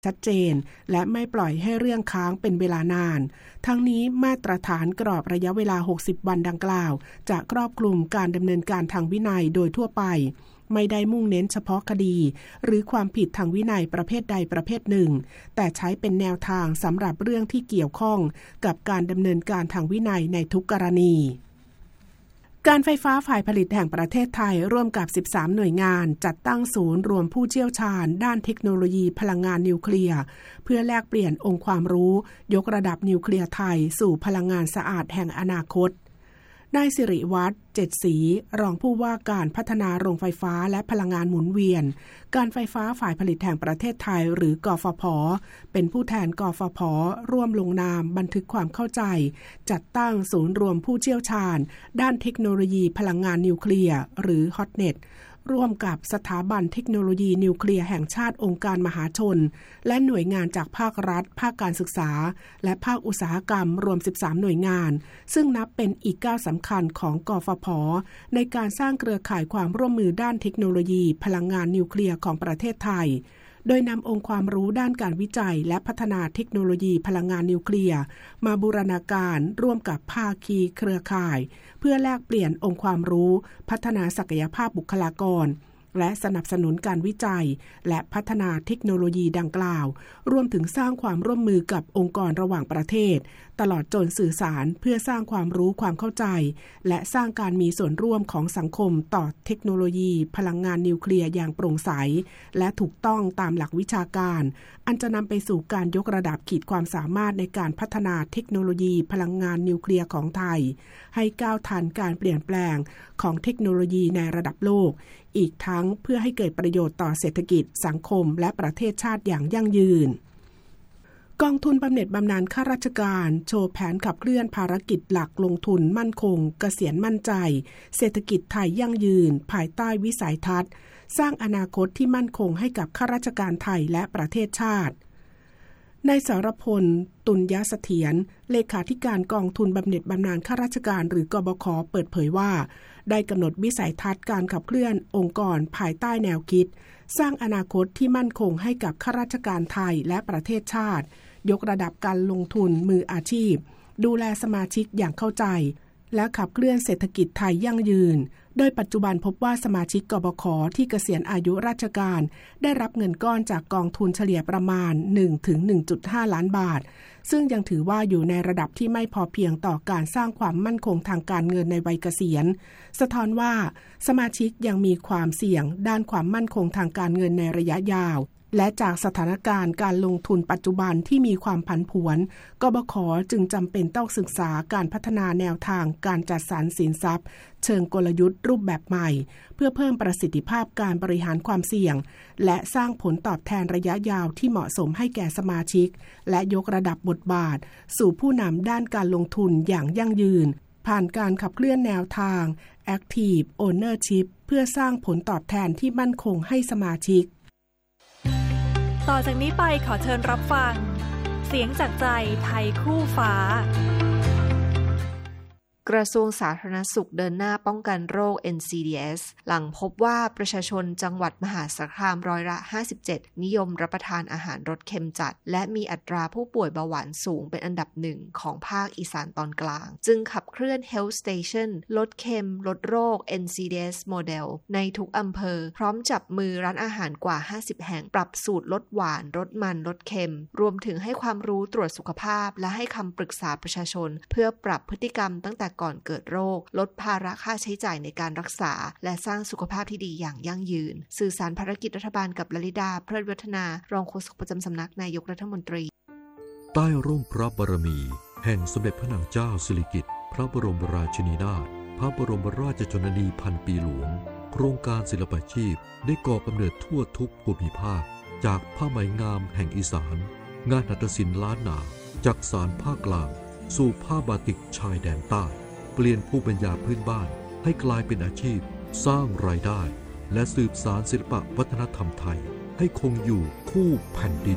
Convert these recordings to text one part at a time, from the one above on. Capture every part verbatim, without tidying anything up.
ชัดเจนและไม่ปล่อยให้เรื่องค้างเป็นเวลานานทั้งนี้มาตรฐานกรอบระยะเวลาหกสิบวันดังกล่าวจะครอบคลุมการดำเนินการทางวินัยโดยทั่วไปไม่ได้มุ่งเน้นเฉพาะคดีหรือความผิดทางวินัยประเภทใดประเภทหนึ่งแต่ใช้เป็นแนวทางสำหรับเรื่องที่เกี่ยวข้องกับการดำเนินการทางวินัยในทุกกรณีการไฟฟ้าฝ่ายผลิตแห่งประเทศไทยร่วมกับสิบสามหน่วยงานจัดตั้งศูนย์รวมผู้เชี่ยวชาญด้านเทคโนโลยีพลังงานนิวเคลียร์เพื่อแลกเปลี่ยนองค์ความรู้ยกระดับนิวเคลียร์ไทยสู่พลังงานสะอาดแห่งอนาคตนายสิริวัฒน์เจ็ดศรีรองผู้ว่าการพัฒนาโรงไฟฟ้าและพลังงานหมุนเวียนการไฟฟ้าฝ่ายผลิตแห่งประเทศไทยหรือกฟผ.เป็นผู้แทนกฟผ.ร่วมลงนามบันทึกความเข้าใจจัดตั้งศูนย์รวมผู้เชี่ยวชาญด้านเทคโนโลยีพลังงานนิวเคลียร์หรือ ฮอตเน็ต ร่วมกับสถาบันเทคโนโลยีนิวเคลียร์แห่งชาติองค์การมหาชนและหน่วยงานจากภาครัฐภาคการศึกษาและภาคอุตสาหกรรมรวมสิบสามหน่วยงานซึ่งนับเป็นอีกก้าวสำคัญของกฟผ.ในการสร้างเครือข่ายความร่วมมือด้านเทคโนโลยีพลังงานนิวเคลียร์ของประเทศไทยโดยนำองค์ความรู้ด้านการวิจัยและพัฒนาเทคโนโลยีพลังงานนิวเคลียร์มาบูรณาการร่วมกับภาคีเครือข่ายเพื่อแลกเปลี่ยนองค์ความรู้พัฒนาศักยภาพบุคลากรและสนับสนุนการวิจัยและพัฒนาเทคโนโลยีดังกล่าวรวมถึงสร้างความร่วมมือกับองค์กรระหว่างประเทศตลอดจนสื่อสารเพื่อสร้างความรู้ความเข้าใจและสร้างการมีส่วนร่วมของสังคมต่อเทคโนโลยีพลังงานนิวเคลียร์อย่างโปร่งใสและถูกต้องตามหลักวิชาการอันจะนำไปสู่การยกระดับขีดความสามารถในการพัฒนาเทคโนโลยีพลังงานนิวเคลียร์ของไทยให้ก้าวทันการเปลี่ยนแปลงของเทคโนโลยีในระดับโลกอีกทั้งเพื่อให้เกิดประโยชน์ต่อเศรษฐกิจสังคมและประเทศชาติอย่างยั่งยืนกองทุนบำเหน็จบำนาญข้าราชการโชว์แผนขับเคลื่อนภารกิจหลักลงทุนมั่นคงเกษียณมั่นใจเศรษฐกิจไทยยั่งยืนภายใต้วิสัยทัศน์สร้างอนาคตที่มั่นคงให้กับข้าราชการไทยและประเทศชาตินายสรพล ตุลยเสถียรเลขาธิการกองทุนบำเหน็จบำนาญข้าราชการหรือกบข.เปิดเผยว่าได้กำหนดวิสัยทัศน์การขับเคลื่อนองค์กรภายใต้แนวคิดสร้างอนาคตที่มั่นคงให้กับข้าราชการไทยและประเทศชาติยกระดับการลงทุนมืออาชีพดูแลสมาชิกอย่างเข้าใจและขับเคลื่อนเศรษฐกิจไทยยั่งยืนโดยปัจจุบันพบว่าสมาชิกกบข.ที่เกษียณอายุราชการได้รับเงินก้อนจากกองทุนเฉลี่ยประมาณ หนึ่งถึงหนึ่งจุดห้า ล้านบาทซึ่งยังถือว่าอยู่ในระดับที่ไม่พอเพียงต่อการสร้างความมั่นคงทางการเงินในวัยเกษียณสะท้อนว่าสมาชิกยังมีความเสี่ยงด้านความมั่นคงทางการเงินในระยะยาวและจากสถานการณ์การลงทุนปัจจุบันที่มีความผันผวนกบข.จึงจำเป็นต้องศึกษาการพัฒนาแนวทางการจัดสรรสินทรัพย์เชิงกลยุทธ์รูปแบบใหม่เพื่อเพิ่มประสิทธิภาพการบริหารความเสี่ยงและสร้างผลตอบแทนระยะยาวที่เหมาะสมให้แก่สมาชิกและยกระดับบทบาทสู่ผู้นำด้านการลงทุนอย่างยั่งยืนผ่านการขับเคลื่อนแนวทาง Active Ownership เพื่อสร้างผลตอบแทนที่มั่นคงให้สมาชิกต่อจากนี้ไปขอเชิญรับฟังเสียงจากใจไทยคู่ฟ้ากระทรวงสาธารณสุขเดินหน้าป้องกันโรค เอ็น ซี ดี เอส หลังพบว่าประชาชนจังหวัดมหาสารคามร้อยละห้าสิบเจ็ดนิยมรับประทานอาหารรสเค็มจัดและมีอัตราผู้ป่วยเบาหวานสูงเป็นอันดับหนึ่งของภาคอีสานตอนกลางจึงขับเคลื่อน Health Station ลดเค็มลดโรค เอ็น ซี ดี เอส Model ในทุกอำเภอพร้อมจับมือร้านอาหารกว่าห้าสิบแห่งปรับสูตรลดหวานลดมันลดเค็มรวมถึงให้ความรู้ตรวจสุขภาพและให้คำปรึกษาประชาชนเพื่อปรับพฤติกรรมตั้งแต่ก่อนเกิดโรคลดภาระค่าใช้จ่ายในการรักษาและสร้างสุขภาพที่ดีอย่างยั่งยืนสื่อสารภารกิจรัฐบาลกับลลิดาเพลิดวัฒนารองโฆษกประจำสำนักนายกรัฐมนตรีใต้ร่มพระบารมีแห่งสมเด็จพระนางเจ้าสิริกิติ์พระบรมราชินีนาถพระบรมราชชนนีพันปีหลวงโครงการศิลปาชีพได้ก่อกำเนิดทั่วทุกภูมิภาคจากผ้าไหมงามแห่งอีสานงานหัตถศิลป์ล้านนาจากสานภาคกลางสู่ผ้าบาติกชายแดนใต้เปลี่ยนภูมิปัญญาพื้นบ้านให้กลายเป็นอาชีพสร้างรายได้และสืบสานศิลปวัฒนธรรมไทยให้คงอยู่คู่แผ่นดิน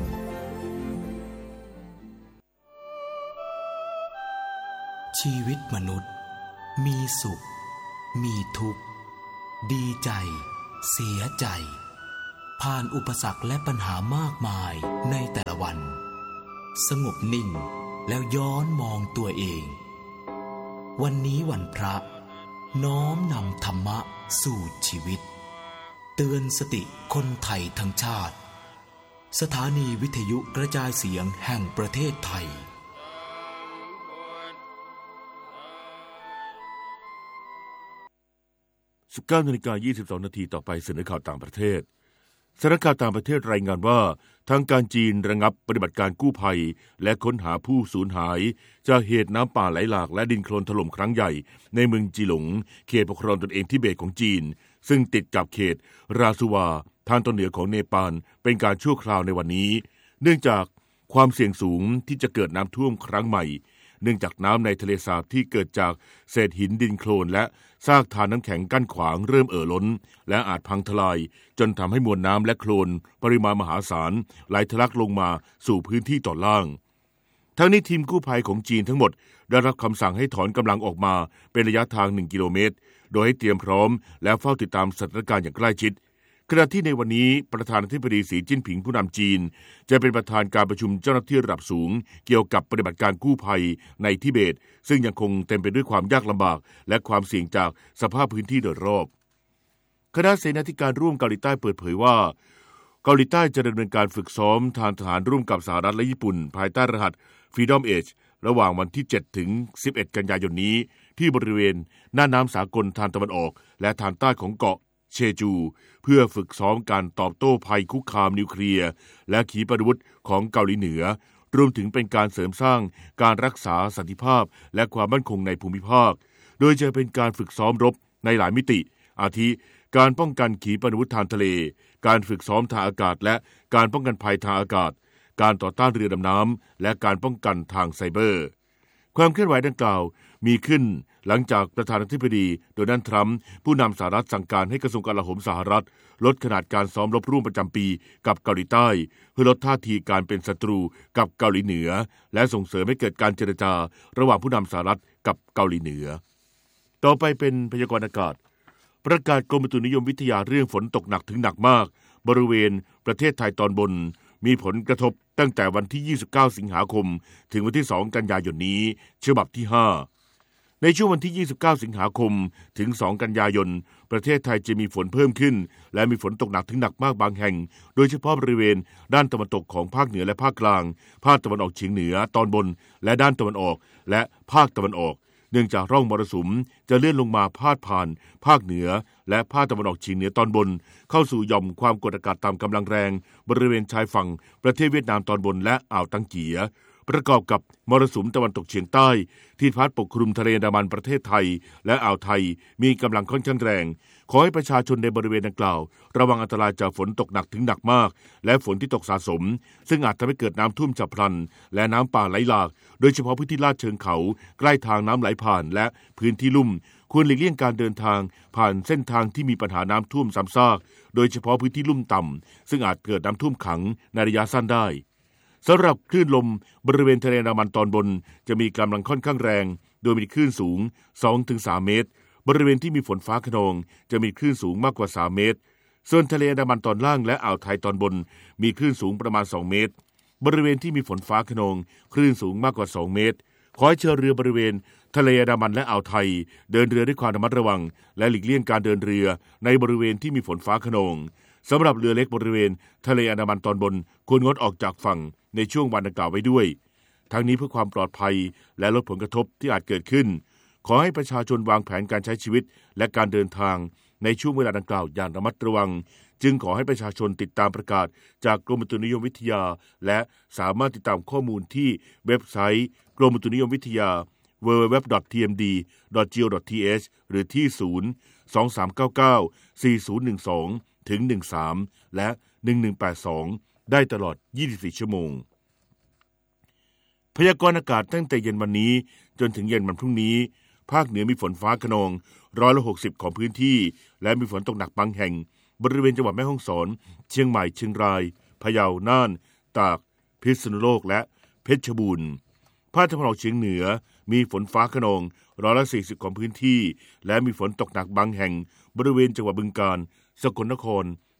ชีวิตมนุษย์มีสุขมีทุกข์ดีใจเสียใจผ่านอุปสรรคและปัญหามากมายในแต่ละวันสงบนิ่งแล้วย้อนมองตัวเองวันนี้วันพระน้อมนำธรรมะสู่ชีวิตเตือนสติคนไทยทั้งชาติสถานีวิทยุกระจายเสียงแห่งประเทศไทยสิบเก้านาฬิกายี่สิบสองนาทีต่อไปเสนอข่าวต่างประเทศสำนักข่าวต่างประเทศรายงานว่าทางการจีนระงับปฏิบัติการกู้ภัยและค้นหาผู้สูญหายจากเหตุน้ำป่าไหลหลากและดินโคลนถล่มครั้งใหญ่ในเมืองจีหลงเขตปกครองตนเองทิเบตของจีนซึ่งติดกับเขตราซูวาทางตอนเหนือของเนปาลเป็นการชั่วคราวในวันนี้เนื่องจากความเสี่ยงสูงที่จะเกิดน้ำท่วมครั้งใหม่เนื่องจากน้ำในทะเลสาบที่เกิดจากเศษหินดินโคลนและซากทานน้ำแข็งกั้นขวางเริ่มเอ่อล้นและอาจพังทลายจนทำให้มวลน้ำและโคลนปริมาณมหาศาลไหลทะลักลงมาสู่พื้นที่ตอนล่างทั้งนี้ทีมกู้ภัยของจีนทั้งหมดได้รับคำสั่งให้ถอนกำลังออกมาเป็นระยะทางหนึ่งกิโลเมตรโดยให้เตรียมพร้อมและเฝ้าติดตามสถานการณ์อย่างใกล้ชิดขณะที่ในวันนี้ประธานาธิบดีสีจิ้นผิงผู้นำจีนจะเป็นประธานการประชุมเจ้าหน้าที่ระดับสูงเกี่ยวกับปฏิบัติการกู้ภัยในทิเบตซึ่งยังคงเต็มไปด้วยความยากลำบากและความเสี่ยงจากสภาพพื้นที่โดยรอบคณะเสนาธิการร่วมเกาหลีใต้เปิดเผยว่าเกาหลีใต้จะดำเนินการฝึกซ้อมทางทหารร่วมกับสหรัฐและญี่ปุ่นภายใต้รหัส Freedom Age ระหว่างวันที่เจ็ดถึงสิบเอ็ดกันยายนนี้ที่บริเวณหน้าน้ำสากลทางตะวันออกและทางใต้ของเกาะเชจูเพื่อฝึกซ้อมการตอบโต้ภัยคุกคามนิวเคลียร์และขีปนาวุธของเกาหลีเหนือรวมถึงเป็นการเสริมสร้างการรักษาสันติภาพและความมั่นคงในภูมิภาคโดยจะเป็นการฝึกซ้อมรบในหลายมิติอาทิการป้องกันขีปนาวุธทางทะเลการฝึกซ้อมทางอากาศและการป้องกันภัยทางอากาศการต่อต้านเรือดำน้ำและการป้องกันทางไซเบอร์ความเคลื่อนไหวดังกล่าวมีขึ้นหลังจากประธานาธิบดีโดนัลด์ทรัมป์ผู้นำสหรัฐสั่งการให้กระทรวงกลาโหมสหรัฐลดขนาดการซ้อมรบร่วมประจำปีกับเกาหลีใต้เพื่อลดท่าทีการเป็นศัตรูกับเกาหลีเหนือและส่งเสริมให้เกิดการเจรจาระหว่างผู้นำสหรัฐกับเกาหลีเหนือต่อไปเป็นพยากรณ์อากาศประกาศกรมอุตุนิยมวิทยาเรื่องฝนตกหนักถึงหนักมากบริเวณประเทศไทยตอนบนมีผลกระทบตั้งแต่วันที่ยี่สิบเก้าสิงหาคมถึงวันที่สองกันยายนนี้ฉบับที่ห้าในช่วงวันที่ยี่สิบเก้าสิงหาคมถึงสองกันยายนประเทศไทยจะมีฝนเพิ่มขึ้นและมีฝนตกหนักถึงหนักมากบางแห่งโดยเฉพาะบริเวณด้านตะวันตกของภาคเหนือและภาคกลางภาคตะวันออกเฉียงเหนือตอนบนและด้านตะวันออกและภาคตะวันออกเนื่องจากร่องมรสุมจะเลื่อนลงมาพาดผ่านภาคเหนือและภาคตะวันออกเฉียงเหนือตอนบนเข้าสู่หย่อมความกดอากาศต่ำกำลังแรงบริเวณชายฝั่งประเทศเวียดนามตอนบนและอ่าวตังเกียประกอบกับมรสุมตะวันตกเฉียงใต้ที่พัดปกคลุมทะเลอันดามันประเทศไทยและอ่าวไทยมีกำลังค่อนข้างแรงขอให้ประชาชนในบริเวณดังกล่าวระวังอันตรายจากฝนตกหนักถึงหนักมากและฝนที่ตกสะสมซึ่งอาจทำให้เกิดน้ำท่วมฉับพลันและน้ำป่าไหลหลากโดยเฉพาะพื้นที่ลาดเชิงเขาใกล้ทางน้ำไหลผ่านและพื้นที่ลุ่มควรหลีกเลี่ยงการเดินทางผ่านเส้นทางที่มีปัญหาน้ำท่วมซ้ำซากโดยเฉพาะพื้นที่ลุ่มต่ำซึ่งอาจเกิดน้ำท่วมขังในระยะสั้นได้สำหรับคลื่นลมบริเวณทะเลอันดามันตอนบนจะมีกำลังค่อนข้างแรงโดยมีคลื่นสูง สองถึงสาม เมตรบริเวณที่มีฝนฟ้าคะนองจะมีคลื่นสูงมากกว่าสามเมตรส่วนทะเลอันดามันตอนล่างและอ่าวไทยตอนบนมีคลื่นสูงประมาณสองเมตรบริเวณที่มีฝนฟ้าคะนองคลื่นสูงมากกว่าสองเมตรขอให้เรือเรือบริเวณทะเลอันดามันและอ่าวไทยเดินเรือด้วยความระมัดระวังและหลีกเลี่ยงการเดินเรือในบริเวณที่มีฝนฟ้าคะนองสำหรับเรือเล็กบริเวณทะเลอันดามันตอนบนควรงดออกจากฝั่งในช่วงวันดังกล่าวไว้ด้วยทั้งนี้เพื่อความปลอดภัยและลดผลกระทบที่อาจเกิดขึ้นขอให้ประชาชนวางแผนการใช้ชีวิตและการเดินทางในช่วงเวลาดังกล่าวอย่างระมัดระวังจึงขอให้ประชาชนติดตามประกาศจากกรมอุตุนิยมวิทยาและสามารถติดตามข้อมูลที่เว็บไซต์กรมอุตุนิยมวิทยา ดับเบิลยู ดับเบิลยู ดับเบิลยู ดอท ที เอ็ม ดี ดอท จี โอ ดอท ที เอช หรือที่ศูนย์ สอง สาม เก้า เก้า สี่ ศูนย์ หนึ่ง สอง ถึง หนึ่ง สาม และหนึ่ง หนึ่ง แปด สองได้ตลอดยี่สิบสี่ชั่วโมงพยากรณ์อากาศตั้งแต่เย็นวันนี้จนถึงเย็นวันพรุ่งนี้ภาคเหนือมีฝนฟ้าคะนองร้อยละหกสิบของพื้นที่และมีฝนตกหนักบางแห่งบริเวณจังหวัดแม่ฮ่องสอนเชียงใหม่เชียงรายพะเยาน่านตากพิษณุโลกและเพชรบูรณ์ภาคตะวันออกเฉียงเหนือมีฝนฟ้าคะนองร้อยละสี่สิบของพื้นที่และมีฝนตกหนักบางแห่งบริเวณจังหวัดบึงกาฬสกลนคร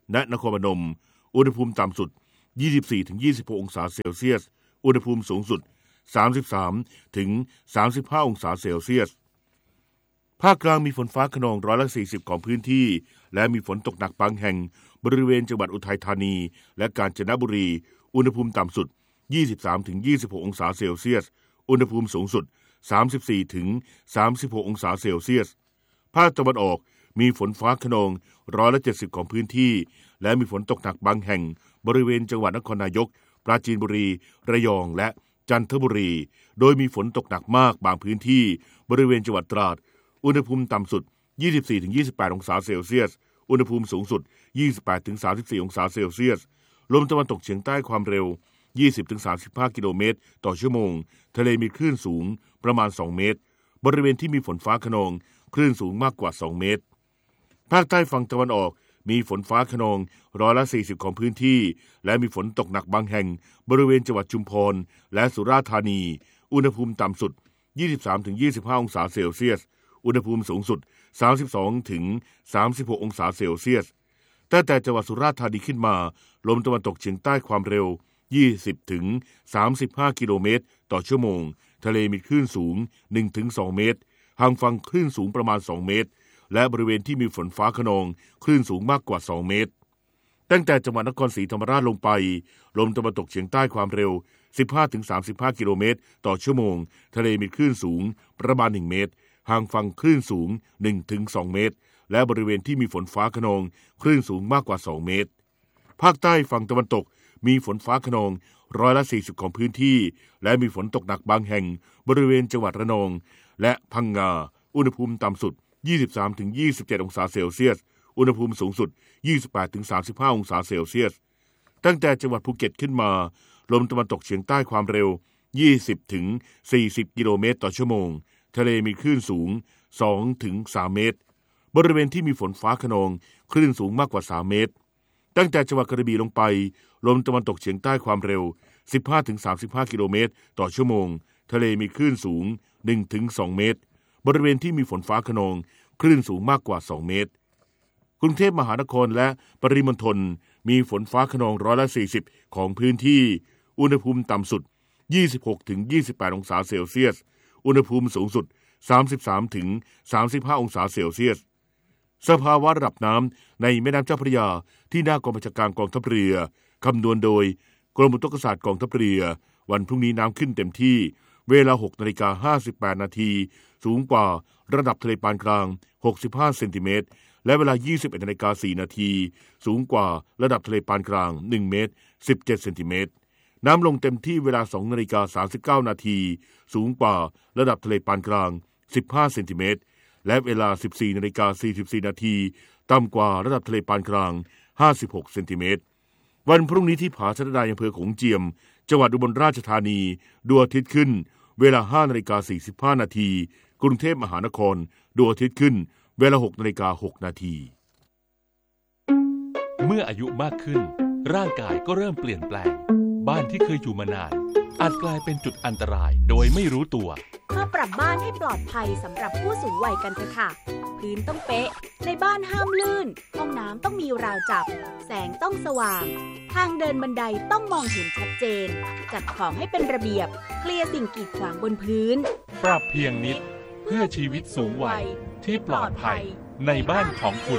ณนครพนมอุณหภูมิต่ำสุด ยี่สิบสี่ถึงยี่สิบหก องศาเซลเซียสอุณหภูมิสูงสุด สามสิบสามถึงสามสิบห้า องศาเซลเซียสภาคกลางมีฝนฟ้าคะนองร้อยละสี่สิบของพื้นที่และมีฝนตกหนักบางแห่งบริเวณจังหวัดอุทัยธานีและกาญจนบุรีอุณหภูมิต่ำสุด ยี่สิบสามถึงยี่สิบหก องศาเซลเซียสอุณหภูมิสูงสุด สามสิบสี่ถึงสามสิบหก องศาเซลเซียสภาคตะวันออกมีฝนฟ้าคะนองร้อยละเจ็ดสิบของพื้นที่และมีฝนตกหนักบางแห่งบริเวณจังหวัดนครนายกปราจีนบุรีระยองและจันทบุรีโดยมีฝนตกหนักมากบางพื้นที่บริเวณจังหวัดตราดอุณหภูมิต่ำสุด ยี่สิบสี่ถึงยี่สิบแปด องศาเซลเซียสอุณหภูมิสูงสุด ยี่สิบแปดถึงสามสิบสี่ องศาเซลเซียสลมตะวันตกเฉียงใต้ความเร็ว ยี่สิบถึงสามสิบห้า กิโลเมตรต่อชั่วโมงทะเลมีคลื่นสูงประมาณสองเมตรบริเวณที่มีฝนฟ้าคะนองคลื่นสูงมากกว่าสองเมตรภาคใต้ฝั่งตะวันออกมีฝนฟ้าคะนองร้อยละสี่สิบของพื้นที่และมีฝนตกหนักบางแห่งบริเวณจังหวัดชุมพรและสุราษฎร์ธานีอุณหภูมิต่ำสุด ยี่สิบสามถึงยี่สิบห้า องศาเซลเซียสอุณหภูมิสูงสุด สามสิบสองถึงสามสิบหก องศาเซลเซียสตั้งแต่จังหวัดสุราษฎร์ธานีขึ้นมาลมตะวันตกเฉียงใต้ความเร็ว ยี่สิบถึงสามสิบห้า กิโลเมตรต่อชั่วโมงทะเลมีคลื่นสูง หนึ่งถึงสอง เมตรห่างฝั่งคลื่นสูงประมาณสองเมตรและบริเวณที่มีฝนฟ้าคะนองคลื่นสูงมากกว่าสองเมตรตั้งแต่จังหวัดนครศรีธรรมราชลงไปลมตะวันตกเฉียงใต้ความเร็ว สิบห้าถึงสามสิบห้า กิโลเมตรต่อชั่วโมงทะเลมีคลื่นสูงประมาณหนึ่งเมตรห่างฝั่งคลื่นสูง หนึ่งถึงสอง เมตรและบริเวณที่มีฝนฟ้าคะนองคลื่นสูงมากกว่าสองเมตรภาคใต้ฝั่งตะวันตกมีฝนฟ้าคะนองร้อยละสี่สิบของพื้นที่และมีฝนตกหนักบางแห่งบริเวณจังหวัดระนองและพังงาอุณหภูมิต่ำสุด ยี่สิบสามถึงยี่สิบเจ็ด องศาเซลเซียสอุณหภูมิสูงสุด ยี่สิบแปดถึงสามสิบห้า องศาเซลเซียสตั้งแต่จังหวัดภูเก็ตขึ้นมาลมตะวันตกเฉียงใต้ความเร็ว ยี่สิบถึงสี่สิบ กิโลเมตรต่อชั่วโมงทะเลมีคลื่นสูง สองถึงสาม เมตรบริเวณที่มีฝนฟ้าคะนองคลื่นสูงมากกว่าสามเมตรตั้งแต่จังหวัดกระบี่ลงไปลมตะวันตกเฉียงใต้ความเร็ว สิบห้าถึงสามสิบห้า กิโลเมตรต่อชั่วโมงทะเลมีคลื่นสูง หนึ่งถึงสอง เมตรบริเวณที่มีฝนฟ้าคะนองคลื่นสูงมากกว่าสองเมตรกรุงเทพมหานครและปริมณฑลมีฝนฟ้าคะนองร้อยละสี่สิบของพื้นที่อุณหภูมิต่ำสุด ยี่สิบหกถึงยี่สิบแปด องศาเซลเซียสอุณหภูมิสูงสุด สามสิบสามถึงสามสิบห้า องศาเซลเซียสสภาวะระดับน้ำในแม่น้ำเจ้าพระยาที่หน้ากองบัญชาการกองทัพเรือคำนวณโดยกรมอุตุนิยมวิทยากองทัพเรือวันพรุ่งนี้น้ำขึ้นเต็มที่เวลา หกนาฬิกาห้าสิบแปดนาทีสูงกว่าระดับทะเลปานกลางหกสิบห้าเซนติเมตรและเวลา ยี่สิบเอ็ดนาฬิกาสี่นาทีสูงกว่าระดับทะเลปานกลางหนึ่งเมตรสิบเจ็ดเซนติเมตรน้ำลงเต็มที่เวลา สองนาฬิกาสามสิบเก้านาทีสูงกว่าระดับทะเลปานกลางสิบห้าเซนติเมตรและเวลา สิบสี่นาฬิกาสี่สิบสี่นาทีต่ำกว่าระดับทะเลปานกลางห้าสิบหกเซนติเมตรวันพรุ่งนี้ที่ผาชะดาอำเภอโขงเจียมจังหวัดอุบลราชธานีดวงอาทิตย์ขึ้นเวลา ห้านาฬิกาสี่สิบห้านาทีกรุงเทพมหานครดวงอาทิตย์ขึ้นเวลา หกนาฬิกาหกนาทีเมื่ออายุมากขึ้นร่างกายก็เริ่มเปลี่ยนแปลงบ้านที่เคยอยู่มานานอาจกลายเป็นจุดอันตรายโดยไม่รู้ตัวมาปรับบ้านให้ปลอดภัยสำหรับผู้สูงวัยกันเถอะค่ะพื้นต้องเป๊ะในบ้านห้ามลื่นห้องน้ำต้องมีราวจับแสงต้องสว่างทางเดินบันไดต้องมองเห็นชัดเจนจัดของให้เป็นระเบียบเคลียร์สิ่งกีดขวางบนพื้นปรับเพียงนิดเพื่อชีวิตสูงวัยที่ปลอดภัยในบ้านของคุณ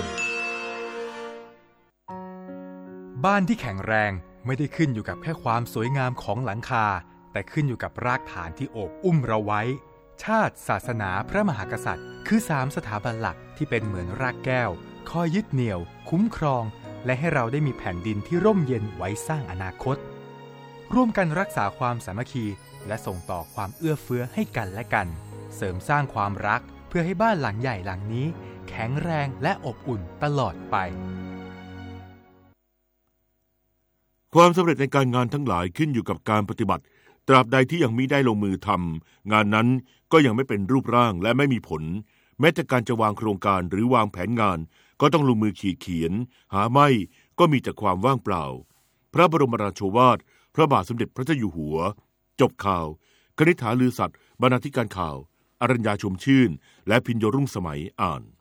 บ้านที่แข็งแรงไม่ได้ขึ้นอยู่กับแค่ความสวยงามของหลังคาแต่ขึ้นอยู่กับรากฐานที่โอบอุ้มเราไว้ชาติศาสนาพระมหากษัตริย์คือสามสถาบันหลักที่เป็นเหมือนรากแก้วคอยยึดเหนี่ยวคุ้มครองและให้เราได้มีแผ่นดินที่ร่มเย็นไว้สร้างอนาคตร่วมกันรักษาความสามัคคีและส่งต่อความเอื้อเฟื้อให้กันและกันเสริมสร้างความรักเพื่อให้บ้านหลังใหญ่หลังนี้แข็งแรงและอบอุ่นตลอดไปความสำเร็จในการงานทั้งหลายขึ้นอยู่กับการปฏิบัติตราบใดที่ยังมิได้ลงมือทำงานนั้นก็ยังไม่เป็นรูปร่างและไม่มีผลแม้แต่การจะวางโครงการหรือวางแผนงานก็ต้องลงมือขีดเขียนหาไม่ก็มีแต่ความว่างเปล่าพระบรมราโชวาทพระบาทสมเด็จพระเจ้าอยู่หัวจบข่าวคณิษฐาลือสัตย์บรรณาธิการข่าวอรัญญาชมชื่นและพิญโยรุ่งสมัยอ่าน